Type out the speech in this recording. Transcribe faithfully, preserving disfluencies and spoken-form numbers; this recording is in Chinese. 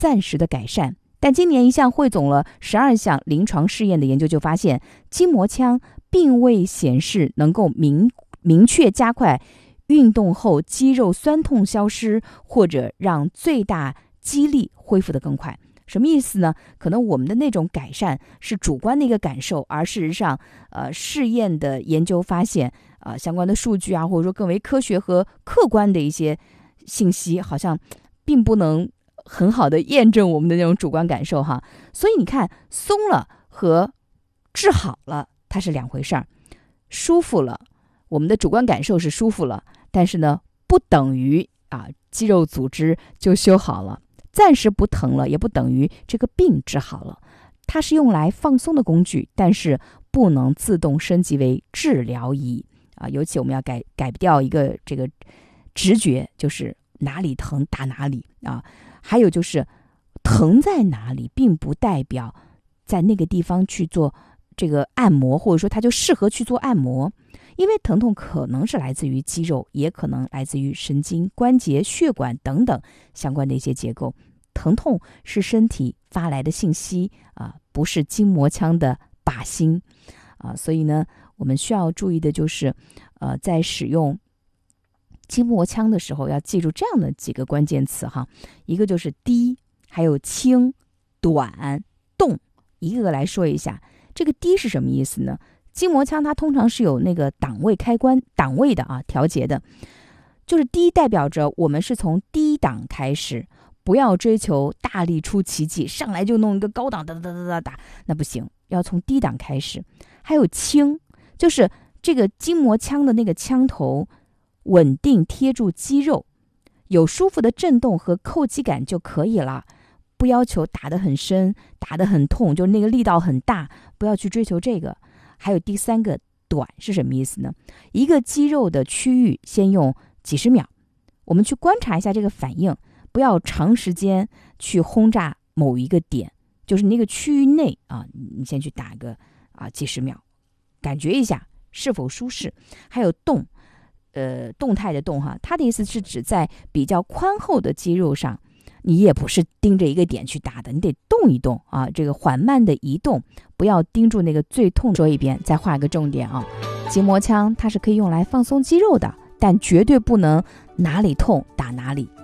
暂时的改善。但今年一项汇总了十二项临床试验的研究就发现，筋膜枪并未显示能够明明确加快运动后肌肉酸痛消失，或者让最大肌力恢复得更快。什么意思呢？可能我们的那种改善是主观的一个感受，而事实上，呃，试验的研究发现，呃，相关的数据啊，或者说更为科学和客观的一些信息，好像并不能很好的验证我们的那种主观感受哈。所以你看，松了和治好了它是两回事儿。舒服了，我们的主观感受是舒服了，但是呢，不等于啊肌肉组织就修好了。暂时不疼了，也不等于这个病治好了。它是用来放松的工具，但是不能自动升级为治疗仪啊。尤其我们要改改掉一个这个直觉，就是哪里疼打哪里啊。还有就是疼在哪里，并不代表在那个地方去做这个按摩，或者说它就适合去做按摩。因为疼痛可能是来自于肌肉，也可能来自于神经、关节、血管等等相关的一些结构。疼痛是身体发来的信息啊，不是筋膜枪的靶心啊。所以呢，我们需要注意的就是，呃，在使用筋膜枪的时候，要记住这样的几个关键词哈。一个就是低，还有轻、短、动，一个个来说一下。这个低是什么意思呢？筋膜枪它通常是有那个档位开关档位的啊，调节的。就是低代表着我们是从低档开始，不要追求大力出奇迹，上来就弄一个高档哒哒哒哒哒，那不行，要从低档开始。还有轻，就是这个筋膜枪的那个枪头稳定贴住肌肉，有舒服的震动和扣击感就可以了，不要求打得很深，打得很痛，就那个力道很大，不要去追求这个。还有第三个短是什么意思呢？一个肌肉的区域先用几十秒，我们去观察一下这个反应，不要长时间去轰炸某一个点，就是那个区域内啊，你先去打个啊几十秒，感觉一下是否舒适。还有动，呃，动态的动哈，它的意思是指在比较宽厚的肌肉上，你也不是盯着一个点去打的，你得动一动啊，这个缓慢的移动，不要盯住那个最痛。说一遍，再画一个重点啊，筋膜枪它是可以用来放松肌肉的，但绝对不能哪里痛打哪里。